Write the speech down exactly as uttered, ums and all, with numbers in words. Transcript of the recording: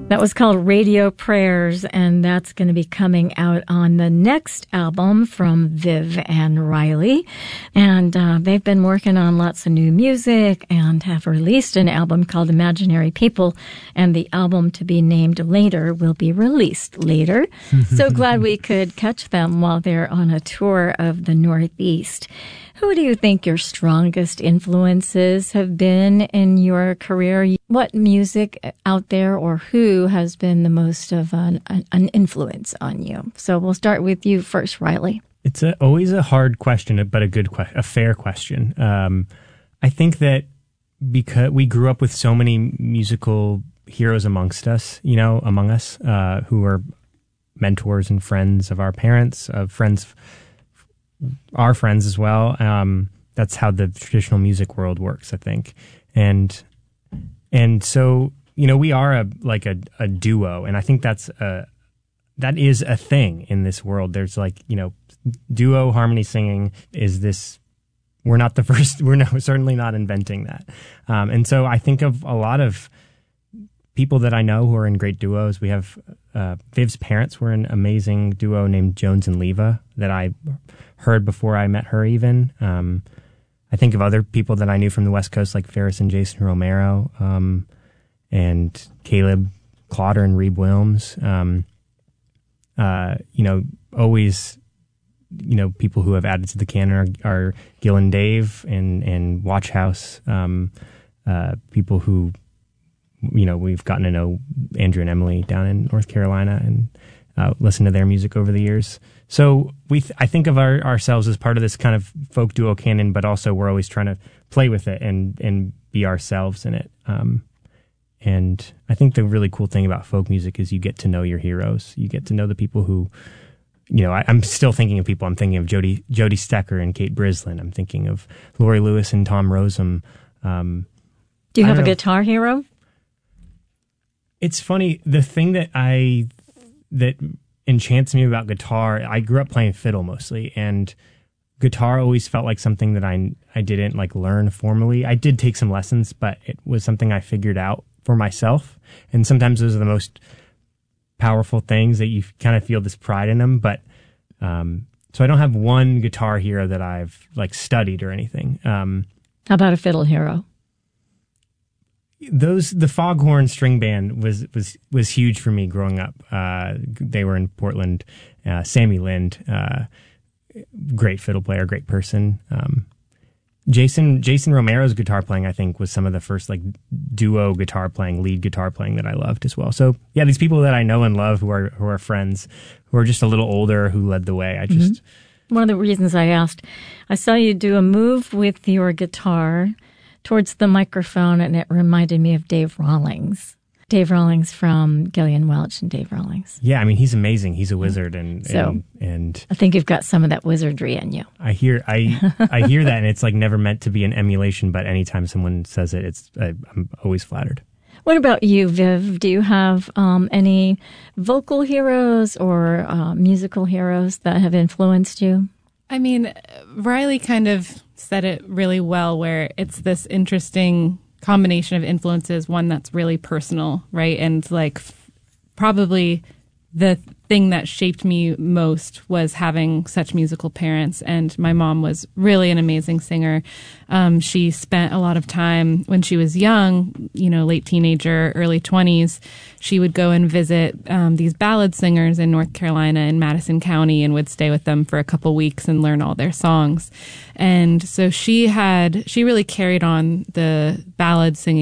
That was called Radio Prayers, and that's going to be coming out on the next album from Viv and Riley. And uh, they've been working on lots of new music and have released an album called Imaginary People, and the album to be named later will be released later. So glad we could catch them while they're on a tour of the Northeast. Who do you think your strongest influences have been in your career? What music out there or who has been the most of an, an influence on you? So we'll start with you first, Riley. It's a, always a hard question, but a good question, a fair question. Um, I think that because we grew up with so many musical heroes amongst us, you know, among us, uh, who are mentors and friends of our parents, of friends our friends as well. Um, that's how the traditional music world works, I think. And, and so, you know, we are a, like a, a duo. And I think that's a, that is a thing in this world. There's like, you know, duo harmony singing is this, we're not the first, we're no, certainly not inventing that. Um, and so I think of a lot of people that I know who are in great duos. We have, uh, Viv's parents were an amazing duo named Jones and Leva that I heard before I met her even. Um, I think of other people that I knew from the West Coast, like Ferris and Jason Romero, um, and Caleb Clotter and Reeb Wilms. Um, uh, you know, always, you know, people who have added to the canon are, are Gil and Dave and, and Watch House. Um, uh, people who, you know, we've gotten to know Andrew and Emily down in North Carolina and uh, listen to their music over the years. So we, th- I think of our, ourselves as part of this kind of folk duo canon, but also we're always trying to play with it and, and be ourselves in it. Um, and I think the really cool thing about folk music is you get to know your heroes. You get to know the people who, you know, I, I'm still thinking of people. I'm thinking of Jody, Jody Stecker and Kate Brislin. I'm thinking of Lori Lewis and Tom Rosem. Um, Do you have a know. guitar hero? It's funny. The thing that I, that enchants me about guitar, I grew up playing fiddle mostly, and guitar always felt like something that I, I didn't like learn formally. I did take some lessons, but it was something I figured out for myself. And sometimes those are the most powerful things that you kind of feel this pride in them. But, um, so I don't have one guitar hero that I've like studied or anything. Um, How about a fiddle hero? Those the Foghorn String Band was was was huge for me growing up. Uh, they were in Portland. Uh, Sammy Lind, uh, great fiddle player, great person. Um, Jason Jason Romero's guitar playing, I think, was some of the first like duo guitar playing, lead guitar playing that I loved as well. So yeah, these people that I know and love who are who are friends, who are just a little older, who led the way. I just mm-hmm. One of the reasons I asked, I saw you do a move with your guitar towards the microphone, and it reminded me of Dave Rawlings. Dave Rawlings from Gillian Welch and Dave Rawlings. Yeah, I mean, he's amazing. He's a wizard, and so and, and I think you've got some of that wizardry in you. I hear, I I hear that, and it's like never meant to be an emulation. But anytime someone says it, it's I, I'm always flattered. What about you, Viv? Do you have um, any vocal heroes or uh, musical heroes that have influenced you? I mean, Riley kind of said it really well, where it's this interesting combination of influences, one that's really personal, right? And like f- probably the thing that shaped me most was having such musical parents. And my mom was really an amazing singer. Um, she spent a lot of time when she was young, you know, late teenager, early twenties. She would go and visit um, these ballad singers in North Carolina in Madison County and would stay with them for a couple weeks and learn all their songs. And so she had, she really carried on the ballad singing